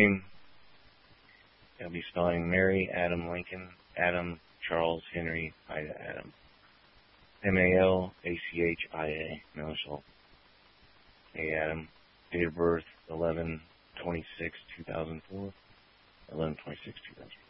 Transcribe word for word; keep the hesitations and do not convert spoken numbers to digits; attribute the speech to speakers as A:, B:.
A: name, I'll be spelling Mary Adam Lincoln, Adam Charles Henry Ida Adam. M A L A C H I A, Malachia. Hey Adam. Date of birth eleven twenty-six two thousand four. eleven twenty-six two thousand four.